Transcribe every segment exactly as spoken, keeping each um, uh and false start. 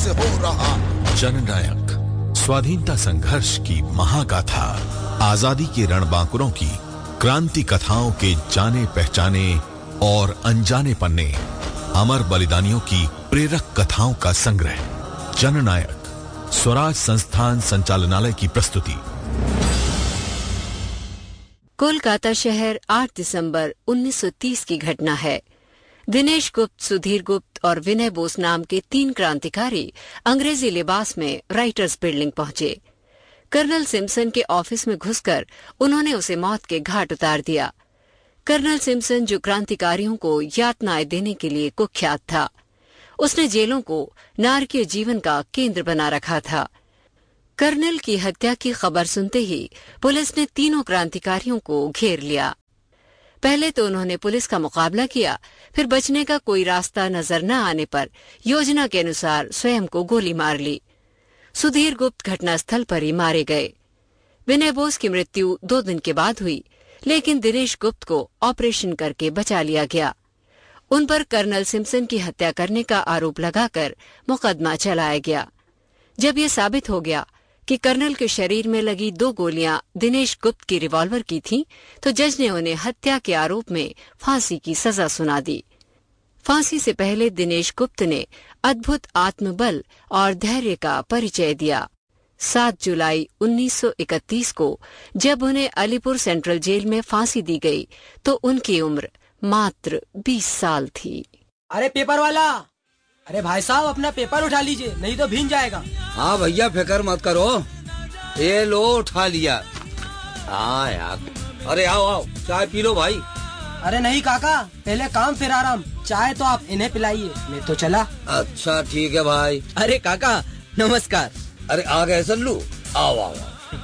से हो रहा। जननायक, स्वाधीनता संघर्ष की महागाथा, आजादी के रणबांकुरों की क्रांति कथाओं के जाने पहचाने और अनजाने पन्ने, अमर बलिदानियों की प्रेरक कथाओं का संग्रह। जननायक, स्वराज संस्थान संचालनालय की प्रस्तुति। कोलकाता शहर, आठ दिसंबर उन्नीस सौ तीस की घटना है। दिनेश गुप्त, सुधीर गुप्त और विनय बोस नाम के तीन क्रांतिकारी अंग्रेजी लिबास में राइटर्स बिल्डिंग पहुंचे। कर्नल सिम्पसन के ऑफिस में घुसकर उन्होंने उसे मौत के घाट उतार दिया। कर्नल सिम्पसन, जो क्रांतिकारियों को यातनाएं देने के लिए कुख्यात था, उसने जेलों को नारकीय जीवन का केंद्र बना रखा था। कर्नल की हत्या की खबर सुनते ही पुलिस ने तीनों क्रांतिकारियों को घेर लिया। पहले तो उन्होंने पुलिस का मुकाबला किया, फिर बचने का कोई रास्ता नजर न आने पर योजना के अनुसार स्वयं को गोली मार ली। सुधीर गुप्त घटनास्थल पर ही मारे गए। विनय बोस की मृत्यु दो दिन के बाद हुई, लेकिन दिनेश गुप्त को ऑपरेशन करके बचा लिया गया। उन पर कर्नल सिम्पसन की हत्या करने का आरोप लगाकर मुकदमा चलाया गया। जब ये साबित हो गया कि कर्नल के शरीर में लगी दो गोलियां दिनेश गुप्त की रिवॉल्वर की थीं, तो जज ने उन्हें हत्या के आरोप में फांसी की सजा सुना दी। फांसी से पहले दिनेश गुप्त ने अद्भुत आत्मबल और धैर्य का परिचय दिया। सात जुलाई उन्नीस सौ इकतीस को जब उन्हें अलीपुर सेंट्रल जेल में फांसी दी गई, तो उनकी उम्र मात्र बीस साल थी। अरे पेपर वाला, अरे भाई साहब अपना पेपर उठा लीजिए, नहीं तो भीग जाएगा। हाँ भैया, फिक्र मत करो, ये लो उठा लिया। हाँ यार, अरे आओ आओ चाय पी लो भाई। अरे नहीं काका, पहले काम फिर आराम। चाय तो आप इन्हें पिलाइए, मैं तो चला। अच्छा ठीक है भाई। अरे काका नमस्कार। अरे आ गए सल्लू, आओ आओ।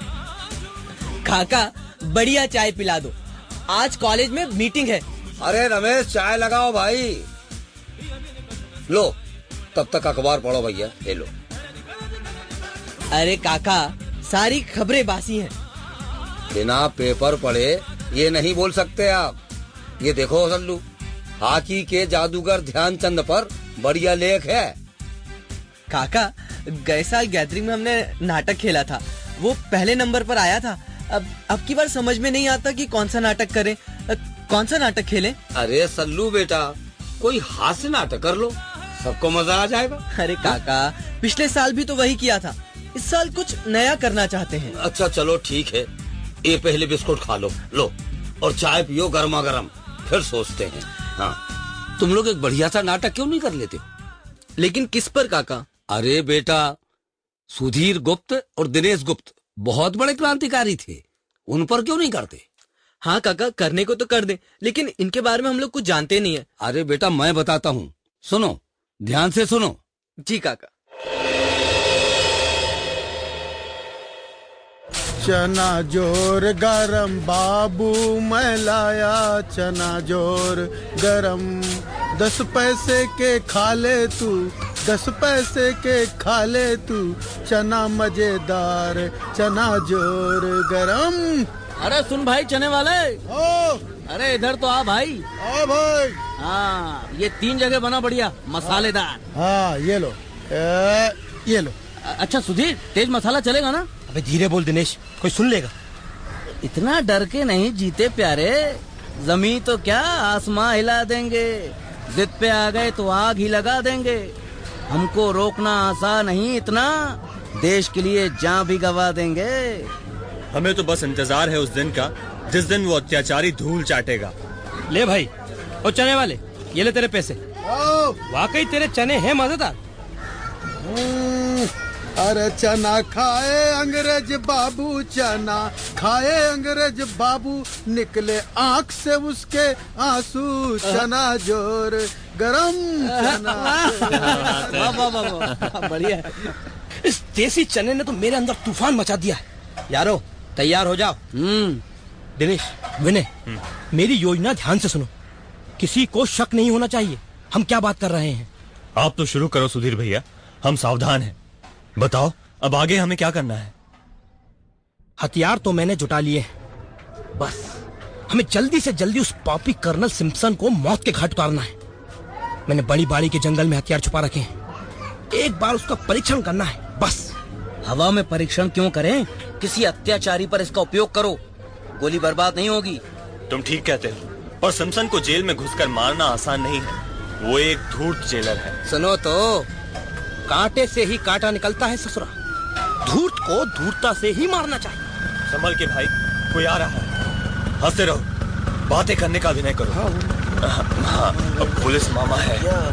काका बढ़िया चाय पिला दो, आज कॉलेज में मीटिंग है। अरे रमेश चाय लगाओ भाई। लो तब तक अखबार पढ़ो भैया, ले लो। अरे काका सारी खबरें बासी हैं। बिना पेपर पढ़े ये नहीं बोल सकते आप। ये देखो सल्लू, हॉकी के जादूगर ध्यानचंद पर बढ़िया लेख है। काका गए साल गैदरिंग में हमने नाटक खेला था, वो पहले नंबर पर आया था। अब अब की बार समझ में नहीं आता कि कौन सा नाटक करें, कौन सा नाटक खेलें। अरे सल्लू बेटा, कोई हास्य नाटक कर लो, सबको मजा आ जाएगा। अरे काका पिछले साल भी तो वही किया था, इस साल कुछ नया करना चाहते हैं। अच्छा चलो ठीक है, ये पहले बिस्कुट खा लो, लो और चाय पियो गर्मा गर्म, फिर सोचते हैं। हाँ तुम लोग एक बढ़िया सा नाटक क्यों नहीं कर लेते हो? लेकिन किस पर काका? अरे बेटा, सुधीर गुप्त और दिनेश गुप्त बहुत बड़े क्रांतिकारी थे, उन पर क्यों नहीं करते? हाँ काका करने को तो कर दे, लेकिन इनके बारे में हम लोग कुछ जानते नहीं है। अरे बेटा मैं बताता हूँ, सुनो ध्यान से सुनो। जी काका। चना जोर गरम बाबू मैं लाया, चना जोर गरम, दस पैसे के खा ले तू, दस पैसे के खा ले तू, चना मजेदार, चना जोर गरम। अरे सुन भाई चने वाले, ओ अरे इधर तो आ भाई। आ भाई। हाँ ये तीन जगह बना बढ़िया मसालेदार। हाँ ये लो, ए, ये लो। अच्छा सुधीर, तेज मसाला चलेगा ना? अबे धीरे बोल दिनेश, कोई सुन लेगा। इतना डर के नहीं जीते प्यारे, जमीन तो क्या आसमां हिला देंगे, जिद पे आ गए तो आग ही लगा देंगे। हमको रोकना आसान नहीं, इतना देश के लिए जान भी गवा देंगे। हमें तो बस इंतजार है उस दिन का जिस दिन वो अत्याचारी धूल चाटेगा। ले भाई, ओ चने वाले, ये ले तेरे पैसे। वाकई तेरे चने हैं मजेदार। अरे चना खाए अंग्रेज बाबू, चना खाए अंग्रेज बाबू, निकले आंख से उसके आंसू, चना जोर गरम, चना। वाह वाह वाह, बढ़िया। इस देसी चने ने तो मेरे अंदर तूफान मचा दिया है। यारो तैयार हो जाओ। हम्म दिनेश, विनय, मेरी योजना ध्यान से सुनो, किसी को शक नहीं होना चाहिए हम क्या बात कर रहे हैं। आप तो शुरू करो सुधीर भैया, हम सावधान हैं। बताओ अब आगे हमें क्या करना है? हथियार तो मैंने जुटा लिए, बस हमें जल्दी से जल्दी उस पापी कर्नल सिम्पसन को मौत के घाट उतारना है। मैंने बड़ी बाड़ी के जंगल में हथियार छुपा रखे हैं, एक बार उसका परीक्षण करना है बस। हवा में परीक्षण क्यों करें? किसी अत्याचारी पर इसका उपयोग करो, गोली बर्बाद नहीं होगी। तुम ठीक कहते हो, पर सिम्पसन को जेल में घुसकर मारना आसान नहीं है। वो एक धूर्त जेलर है। सुनो तो, कांटे से ही कांटा निकलता है ससुरा। धूर्त को धूर्तता से ही मारना चाहिए। संभल के भाई, कोई आ रहा है। हंसते रहो, बातें करने का विनय करो। हाँ, अब पुलिस मामा है।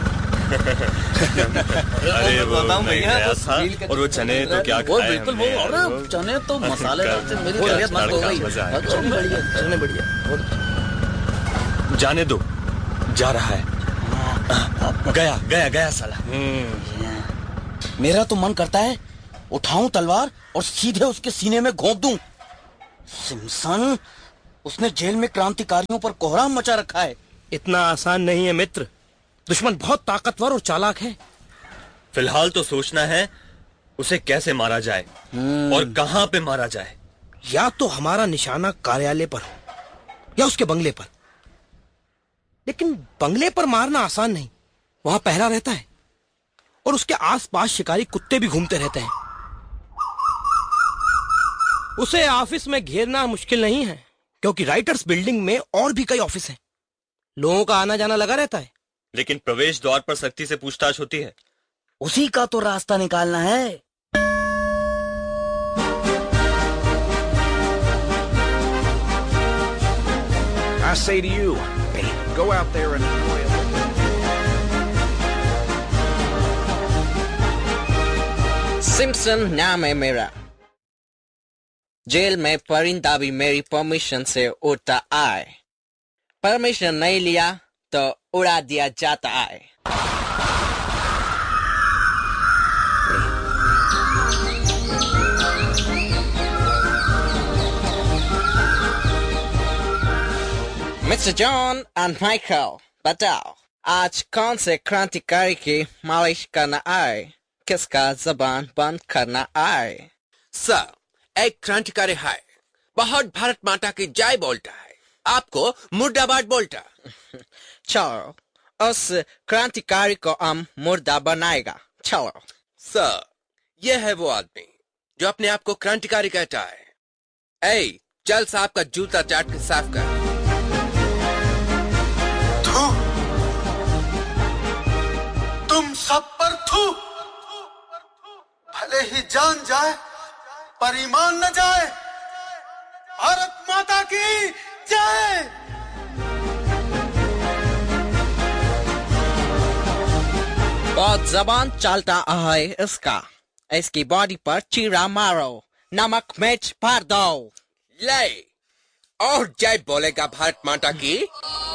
अरे वो मैं गया था और वो चने तो क्या खाए। वो बिल्कुल वो, अरे चने तो मसालेदार थे, मेरी तबीयत मस्त हो गई। चने बढ़िया, चने बढ़िया। जाने दो, जा रहा है। गया गया गया साला। मेरा तो मन करता है उठाऊं तलवार और सीधे उसके सीने में घोंप दूं। सिम्पसन, उसने जेल में क्रांतिकारियों पर कोहराम मचा रखा है। इतना आसान नहीं है मित्र, दुश्मन बहुत ताकतवर और चालाक है। फिलहाल तो सोचना है उसे कैसे मारा जाए और कहां पे मारा जाए। या तो हमारा निशाना कार्यालय पर हो या उसके बंगले पर, लेकिन बंगले पर मारना आसान नहीं, वहां पहरा रहता है और उसके आसपास शिकारी कुत्ते भी घूमते रहते हैं। उसे ऑफिस में घेरना मुश्किल नहीं है, क्योंकि राइटर्स बिल्डिंग में और भी कई ऑफिस हैं। लोगों का आना जाना लगा रहता है। लेकिन प्रवेश द्वार पर सख्ती से पूछताछ होती है। उसी का तो रास्ता निकालना है। I say to you, go out there and enjoy it. Simpson नाम है मेरा। जेल में परिंदा भी मेरी परमिशन से उड़ता आए, परमिशन नहीं लिया तो उड़ा दिया जाता है। मिस्टर जॉन एंड माइकल, बताओ आज कौन से क्रांतिकारी की मालिश करना आए? किसका जबान बंद करना आए? सर, एक क्रांतिकारी है, बहुत भारत माता की जय बोलता है, आपको मुर्दाबाद बोलता। चलो, उस क्रांतिकारी को हम मुर्दा बनाएगा। चलो। सर, ये है वो आदमी जो अपने आप को क्रांतिकारी कहता है। ए, चल साहब का जूता चाट के साफ कर। थू, तुम सब पर थू। भले ही जान जाए पर ईमान न जाए। भारत माता की जय। बहुत जबान चलता है इसका। इसकी बॉडी पर चीरा मारो, नमक मिर्च भर दो। ले, और जय बोलेगा भारत माता की।